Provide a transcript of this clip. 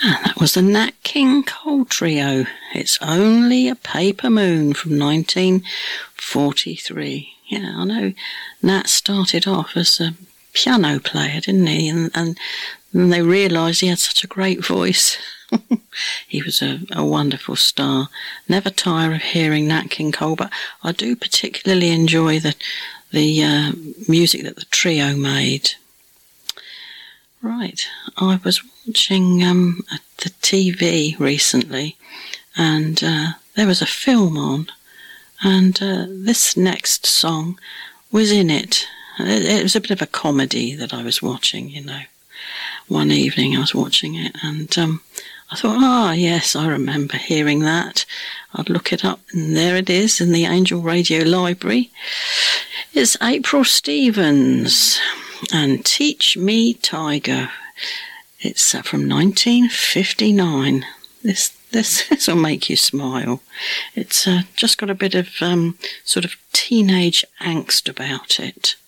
And that was the Nat King Cole Trio. It's Only a Paper Moon from 1943. Yeah, I know Nat started off as a piano player, didn't he? And they realised he had such a great voice. He was a wonderful star. Never tire of hearing Nat King Cole, but I do particularly enjoy the music that the trio made. Right, I was watching the TV recently, and there was a film on, and this next song was in it. It was a bit of a comedy that I was watching, you know. One evening I was watching it, and I thought, yes, I remember hearing that. I'd look it up, and there it is in the Angel Radio Library. It's April Stevens and Teach Me Tiger. It's from 1959. This will make you smile. It's just got a bit of sort of teenage angst about it.